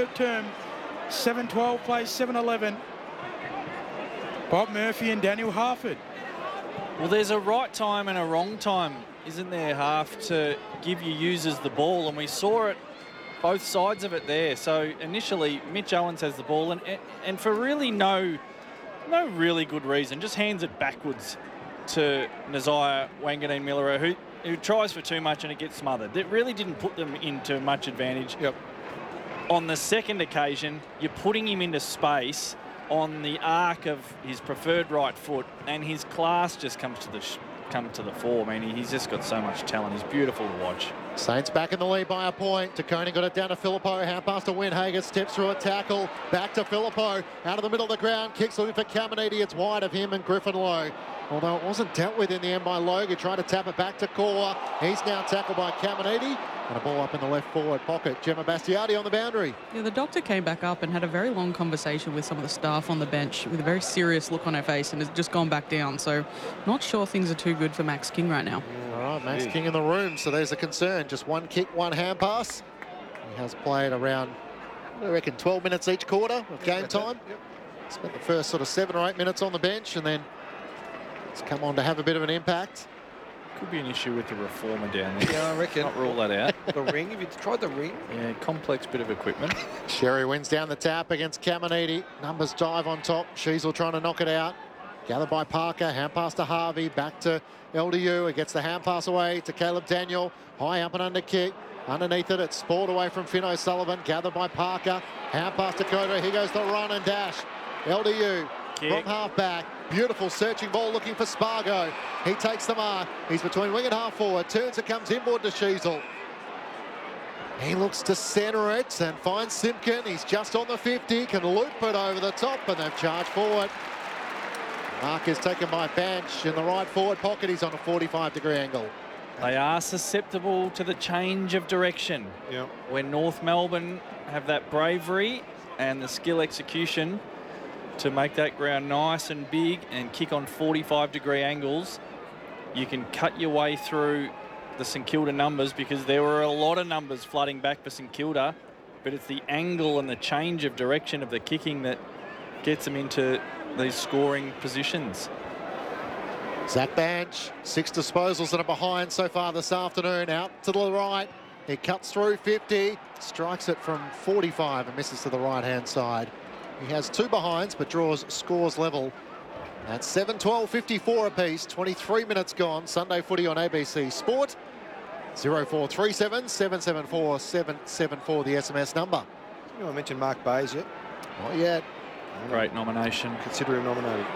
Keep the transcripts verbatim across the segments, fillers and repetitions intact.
third term. seven twelve plays seven eleven. Bob Murphy and Daniel Harford. Well, there's a right time and a wrong time, isn't there, Half, to give your users the ball, and we saw it both sides of it there. So initially, Mitch Owens has the ball, and and for really no no really good reason, just hands it backwards to Nasiah Wanganeen-Milera, who who tries for too much and it gets smothered. It really didn't put them into much advantage. Yep. On the second occasion, you're putting him into space on the arc of his preferred right foot, and his class just comes to the sh come to the fore. I mean, he's just got so much talent. He's beautiful to watch. Saints back in the lead by a point. Taconi got it down to Filippo. Hand pass to Windhager. Steps through a tackle. Back to Filippo. Out of the middle of the ground. Kicks looking for Caminiti. It's wide of him and Griffin Lowe. Although it wasn't dealt with in the end by Logue. He tried to tap it back to Core. He's now tackled by Caminiti. And a ball up in the left forward pocket. Gemma Bastiati on the boundary. Yeah, the doctor came back up and had a very long conversation with some of the staff on the bench with a very serious look on her face, and has just gone back down. So not sure things are too good for Max King right now. All right, Max King in the room. So there's a concern. Just one kick, one hand pass. He has played around, I reckon, twelve minutes each quarter of game time. Yep. Spent the first sort of seven or eight minutes on the bench, and then it's come on to have a bit of an impact. Could be an issue with the reformer down there. Yeah, I reckon. Not rule that out. The ring, have you tried the ring? Yeah, complex bit of equipment. Sherry wins down the tap against Caminiti. Numbers dive on top. Sheasel trying to knock it out. Gathered by Parker. Hand pass to Harvey. Back to L D U. It gets the hand pass away to Caleb Daniel. High up and under kick. Underneath it, it's spoiled away from Finn O'Sullivan. Gathered by Parker. Hand pass to Coda. He goes to run and dash. L D U Kick. from half back. Beautiful searching ball looking for Spargo. He takes the mark. He's between wing and half forward. Turns it, comes inboard to Sheasel. He looks to centre it and finds Simpkin. He's just on the fifty. Can loop it over the top, and they've charged forward. Mark is taken by Bench in the right forward pocket. He's on a forty-five degree angle. They are susceptible to the change of direction. Yeah. When North Melbourne have that bravery and the skill execution to make that ground nice and big and kick on forty-five degree angles, you can cut your way through the St Kilda numbers, because there were a lot of numbers flooding back for St Kilda, but it's the angle and the change of direction of the kicking that gets them into these scoring positions. Zach Bench, six disposals that are behind so far this afternoon. Out to the right. He cuts through fifty, strikes it from forty-five and misses to the right-hand side. He has two behinds, but draws scores level. That's seven twelve fifty-four apiece, twenty-three minutes gone. Sunday footy on A B C Sport. zero four three seven, seven seven four, seven seven four, the S M S number. You know, I mentioned Mark Bayes yet. Not yet. Great nomination. Consider him nominated.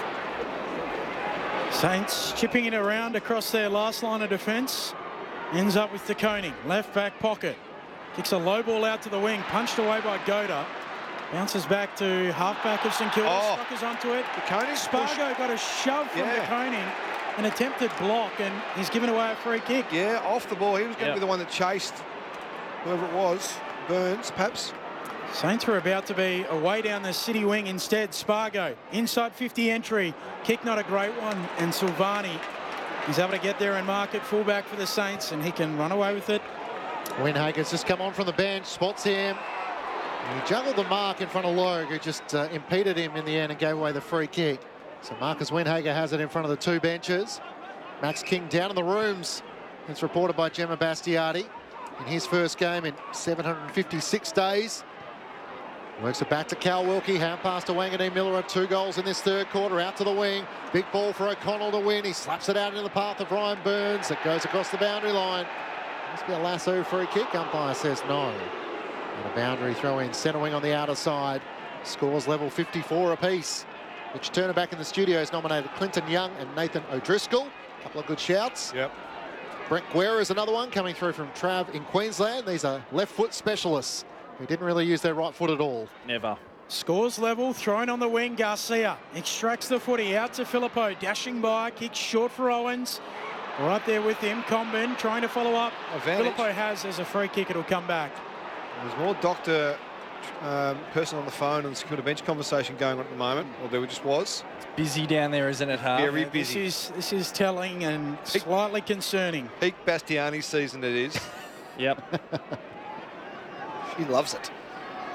Saints chipping it around across their last line of defence. Ends up with Taconi, left back pocket. Kicks a low ball out to the wing, punched away by Goda. Bounces back to halfback of St Kilda. Oh. Stuckers onto it. Taconi's Spargo got a shove from Yeah. Taconi, an attempted block, and he's given away a free kick. Yeah, off the ball. He was going Yep. to be the one that chased whoever it was. Burns, perhaps. Saints were about to be away down the city wing. Instead, Spargo, inside fifty entry. Kick not a great one, and Silvani is able to get there and mark it. Fullback for the Saints, and he can run away with it. Windhager's just come on from the bench, spots him. He juggled the mark in front of Logue, who just uh, impeded him in the end and gave away the free kick. So Marcus Windhager has it in front of the two benches. Max King down in the rooms. It's reported by Gemma Bastiati in his first game in seven hundred fifty-six days. Works it back to Cal Wilkie. Hand pass to Wanganeen-Milera. Two goals in this third quarter. Out to the wing. Big ball for O'Connell to win. He slaps it out into the path of Ryan Burns. It goes across the boundary line. Must be a lasso free kick. Umpire says no. And a boundary throw in. Centre wing on the outer side. Scores level fifty-four apiece. Which Turner back in the studio has nominated Clinton Young and Nathan O'Driscoll. A couple of good shouts. Yep. Brent Guerra is another one coming through from Trav in Queensland. These are left foot specialists who didn't really use their right foot at all. Never. Scores level, thrown on the wing. Garcia extracts the footy out to Filippo, dashing by, kicks short for Owens. Right there with him, Comben trying to follow up. Advantage. Filippo has as a free kick, it'll come back. There's more doctor um, person on the phone and security bench conversation going on at the moment, or there just was. It's busy down there, isn't it, Harv? Very This busy. is this is telling and slightly concerning. Peak Bastiani season it is. Yep. He loves it.